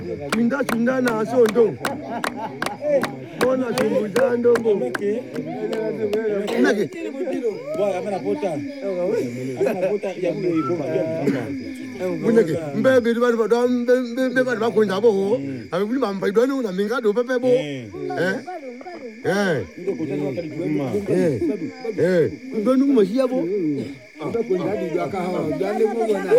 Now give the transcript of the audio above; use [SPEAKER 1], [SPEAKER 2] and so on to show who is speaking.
[SPEAKER 1] Chinda na sondo. Bona chunguzando ngo. Nake.
[SPEAKER 2] Boy, amena pota ya mlei
[SPEAKER 1] Buneke mbebe ba bakonda bo. Abi buli mamba idwani una mingado pepe bo. Idwani umashia bo.
[SPEAKER 3] Bakonda di akahawa. Dale mwana.